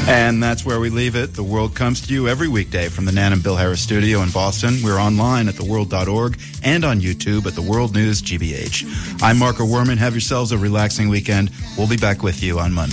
And that's where we leave it. The World comes to you every weekday from the Nan and Bill Harris studio in Boston. We're online at theworld.org and on YouTube at The World News GBH. I'm Marco Werman. Have yourselves a relaxing weekend. We'll be back with you on Monday.